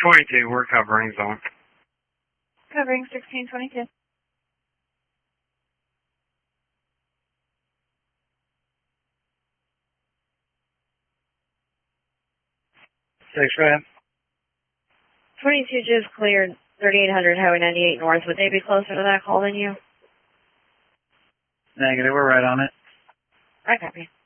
22, we're covering zone. Covering 1622. Six, go ahead. 22 just cleared 3800 Highway 98 North. Would they be closer to that call than you? Negative, we're right on it. I copy.